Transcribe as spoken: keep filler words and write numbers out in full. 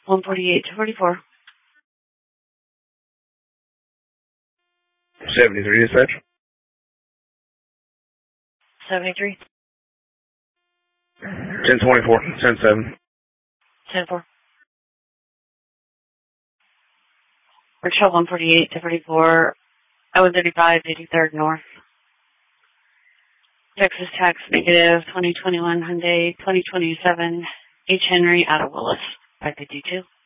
one forty-eight to forty-four. seventy-three dispatch. seventy-three. ten twenty-four, ten seven. ten four. Patrol one forty-eight to forty-four. I one thirty-five, eighty-third North. Texas tax negative, twenty twenty-one Hyundai, twenty twenty-seven H. Henry out of Willis, five fifty-two.